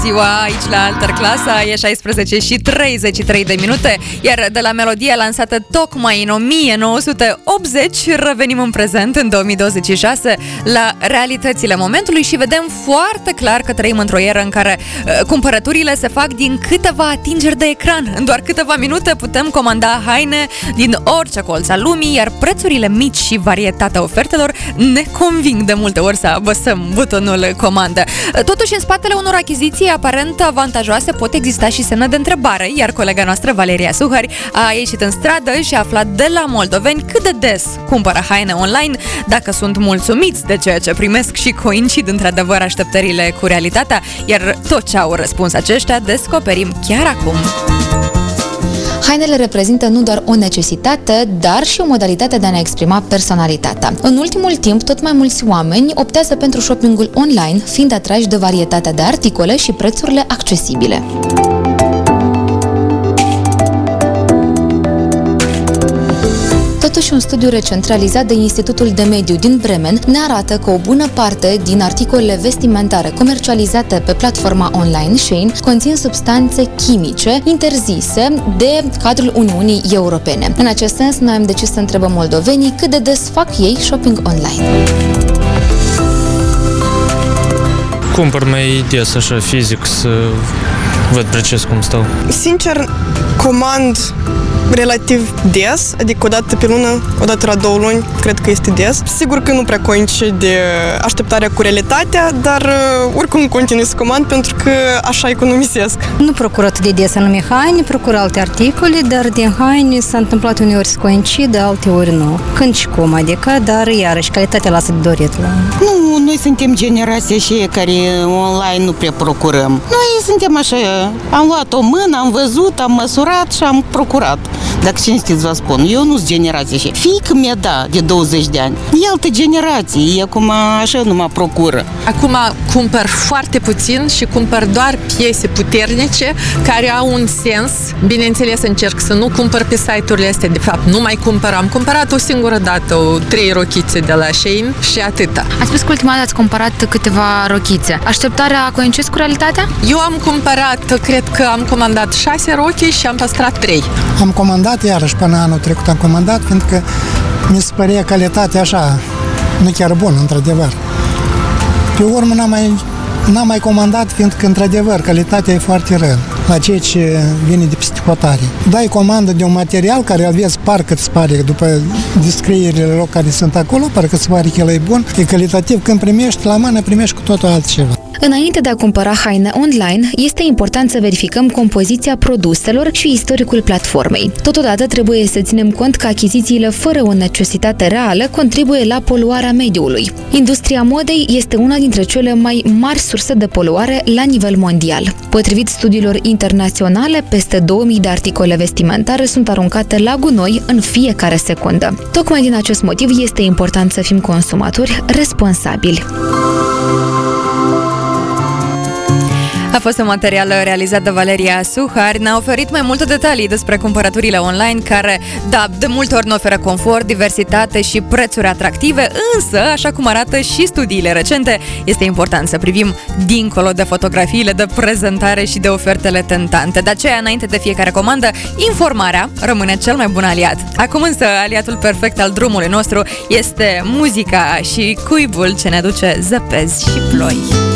Ziua aici la Alterclasa, e 16 și 33 de minute, iar de la melodia lansată tocmai în 1980 revenim în prezent, în 2026, la realitățile momentului și vedem foarte clar că trăim într-o eră în care cumpărăturile se fac din câteva atingeri de ecran. În doar câteva minute putem comanda haine din orice colț al lumii, iar prețurile mici și varietatea ofertelor ne conving de multe ori să apăsăm butonul comandă. Totuși, în spatele unor achiziții aparent avantajoase pot exista și semne de întrebare, iar colega noastră Valeria Suhari a ieșit în stradă și a aflat de la moldoveni cât de des cumpără haine online, dacă sunt mulțumiți de ceea ce primesc și coincid într-adevăr așteptările cu realitatea, iar tot ce au răspuns aceștia descoperim chiar acum. Hainele reprezintă nu doar o necesitate, dar și o modalitate de a ne exprima personalitatea. În ultimul timp, tot mai mulți oameni optează pentru shoppingul online, fiind atrași de varietatea de articole și prețurile accesibile. Totuși, un studiu recent realizat de Institutul de Mediu din Bremen ne arată că o bună parte din articolele vestimentare comercializate pe platforma online Shein conțin substanțe chimice interzise de cadrul Uniunii Europene. În acest sens, noi am decis să întrebăm moldovenii cât de des fac ei shopping online. Cumpăr mai des așa fizic să văd precis cum stau. Sincer, comand relativ des, adică o dată pe lună, o dată la 2 luni, cred că este des. Sigur că nu prea coincide așteptarea cu realitatea, dar oricum continui să comand pentru că așa economisesc. Nu procur atât de des anume haine, procur alte articole, dar din haine s-a întâmplat uneori să coincide, alteori nu. Când și cum, adică, dar iarăși calitatea lasă de dorit. Nu, noi suntem generația și care online nu prea procurăm. Noi suntem așa, am luat o mână, am văzut, am măsurat și am procurat. Dacă cinstit vă spun, eu nu sunt generație și fiică mi-a de 20 de ani. E altă generație, e acum așa nu mă procură. Acum cumpăr foarte puțin și cumpăr doar piese puternice care au un sens. Bineînțeles, încerc să nu cumpăr pe site-urile astea, de fapt nu mai cumpăr. Am cumpărat o singură dată 3 rochițe de la Shein și atâta. Ați spus că ultima dată ați cumpărat câteva rochițe. Așteptarea coincide cu realitatea? Eu am cumpărat, cred că am comandat 6 rochi și am păstrat 3. Am comandat iarăși până anul trecut am comandat, pentru că mi se părea calitatea așa, nu chiar bună, într-adevăr. Pe urmă n-am mai comandat, fiindcă, într-adevăr, calitatea e foarte rea la ceea ce vine de peste hotare. Dai comandă de un material care îl vezi, parcă îți pare, după descrierile lor care sunt acolo, parcă îți pare că el e bun, e calitativ. Când primești la mână, primești cu totul altceva. Înainte de a cumpăra haine online, este important să verificăm compoziția produselor și istoricul platformei. Totodată trebuie să ținem cont că achizițiile fără o necesitate reală contribuie la poluarea mediului. Industria modei este una dintre cele mai mari surse de poluare la nivel mondial. Potrivit studiilor internaționale, peste 2000 de articole vestimentare sunt aruncate la gunoi în fiecare secundă. Tocmai din acest motiv este important să fim consumatori responsabili. A fost un material realizat de Valeria Suhari, ne-a oferit mai multe detalii despre cumpărăturile online care, da, de multe ori ne oferă confort, diversitate și prețuri atractive, însă, așa cum arată și studiile recente, este important să privim dincolo de fotografiile de prezentare și de ofertele tentante. De aceea, înainte de fiecare comandă, informarea rămâne cel mai bun aliat. Acum însă, aliatul perfect al drumului nostru este muzica și cuibul ce ne aduce zăpezi și ploi.